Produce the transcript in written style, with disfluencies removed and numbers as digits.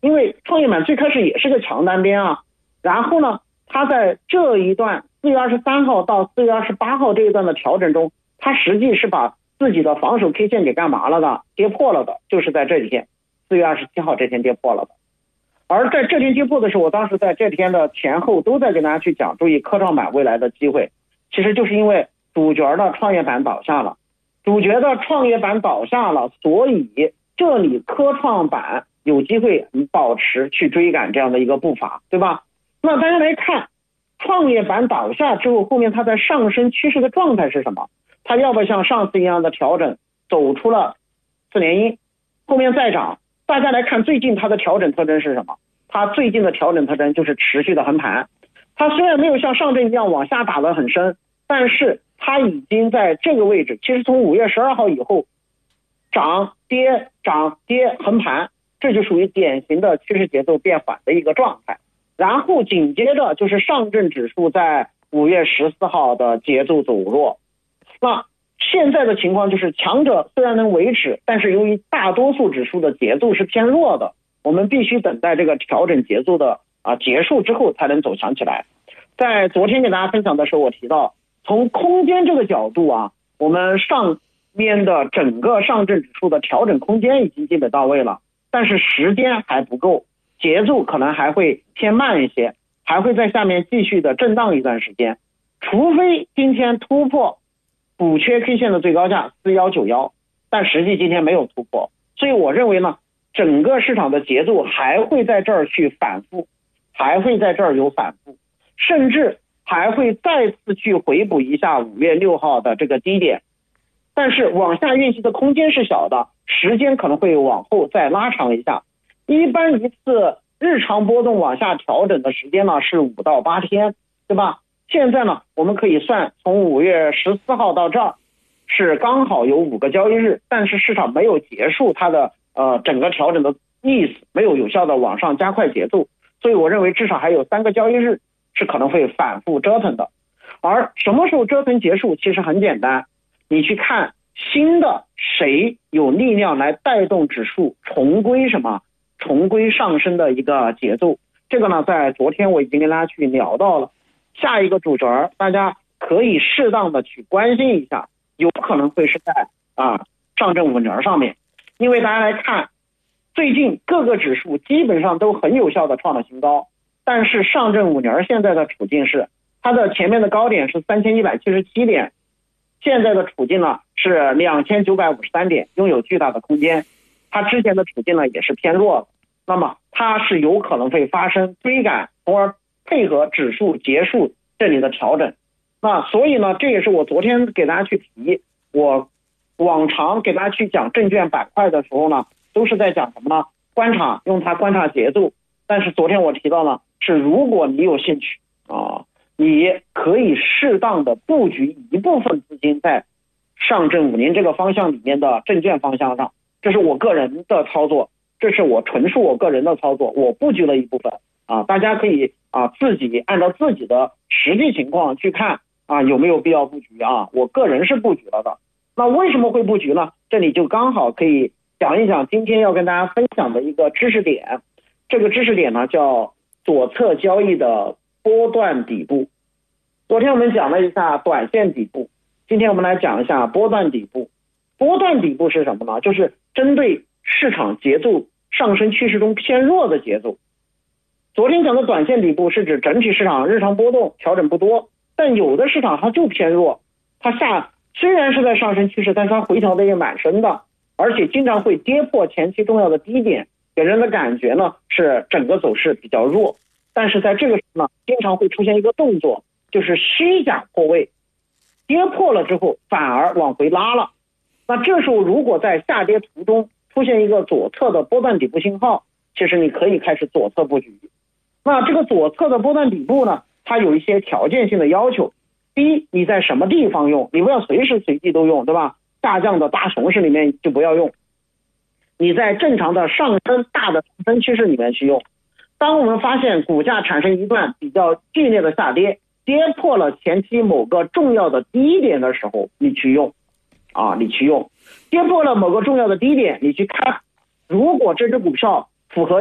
因为创业板最开始也是个强单边啊，然后呢，它在这一段4月23号到4月28号这一段的调整中，它实际是把自己的防守 K 线给干嘛了的？跌破了的，就是在这几天，4月27号这天跌破了的。而在这天跌破的时候，我当时在这天的前后都在跟大家去讲，注意科创板未来的机会，其实就是因为主角的创业板倒下了，所以这里科创板有机会保持去追赶这样的一个步伐，对吧？那大家来看，创业板倒下之后，后面它在上升趋势的状态是什么？它要不要像上次一样的调整，走出了4连阴，后面再涨？大家来看最近它的调整特征是什么？它最近的调整特征就是持续的横盘。它虽然没有像上证一样往下打得很深，但是它已经在这个位置，其实从5月12号以后，涨跌横盘，这就属于典型的趋势节奏变缓的一个状态。然后紧接着就是上证指数在5月14号的节奏走弱。那现在的情况就是强者虽然能维持，但是由于大多数指数的节奏是偏弱的，我们必须等待这个调整节奏的结束之后才能走强起来。在昨天给大家分享的时候，我提到从空间这个角度我们上面的整个上证指数的调整空间已经基本到位了，但是时间还不够，节奏可能还会偏慢一些，还会在下面继续的震荡一段时间，除非今天突破补缺 K 线的最高价4191，但实际今天没有突破，所以我认为呢，整个市场的节奏还会在这儿去反复，甚至还会再次去回补一下5月6号的这个低点，但是往下运行的空间是小的，时间可能会往后再拉长一下。一般一次日常波动往下调整的时间呢是5到8天，对吧？现在呢，我们可以算从5月14号到这儿是刚好有5个交易日，但是市场没有结束它的整个调整的意思，没有有效的往上加快节奏，所以我认为至少还有3个交易日是可能会反复折腾的。而什么时候折腾结束其实很简单，你去看新的谁有力量来带动指数重归上升的一个节奏。这个呢，在昨天我已经跟大家去聊到了。下一个主角大家可以适当的去关心一下，有可能会是在上证5年上面，因为大家来看最近各个指数基本上都很有效的创了新高，但是上证5年现在的处境是它的前面的高点是3177点，现在的处境呢是2953点，拥有巨大的空间。它之前的处境呢也是偏弱的，那么它是有可能会发生追赶，从而配合指数结束这里的调整。那所以呢，这也是我昨天给大家去提，我往常给大家去讲证券板块的时候呢，都是在讲什么呢？用它观察节奏。但是昨天我提到呢，是如果你有兴趣你可以适当的布局一部分资金在上证5年这个方向里面的证券方向上，这是我个人的操作，纯属我个人的操作，我布局了一部分大家可以自己按照自己的实际情况去看有没有必要布局我个人是布局了的。那为什么会布局呢？这里就刚好可以讲一讲今天要跟大家分享的一个知识点。这个知识点呢叫左侧交易的波段底部。昨天我们讲了一下短线底部，今天我们来讲一下波段底部。波段底部是什么呢？就是针对市场节奏上升趋势中偏弱的节奏。昨天讲的短线底部是指整体市场日常波动调整不多，但有的市场它就偏弱，它虽然是在上升趋势，但是它回调的也蛮深的，而且经常会跌破前期重要的低点，给人的感觉呢是整个走势比较弱。但是在这个时候呢，经常会出现一个动作，就是虚假破位，跌破了之后反而往回拉了。那这时候如果在下跌途中出现一个左侧的波段底部信号，其实你可以开始左侧布局。那这个左侧的波段底部呢，它有一些条件性的要求。第一，你在什么地方用？你不要随时随地都用，对吧？下降的大熊市里面就不要用，你在正常的大的上升趋势里面去用。当我们发现股价产生一段比较剧烈的下跌，跌破了前期某个重要的低点的时候，你去用跌破了某个重要的低点，你去看，如果这只股票符合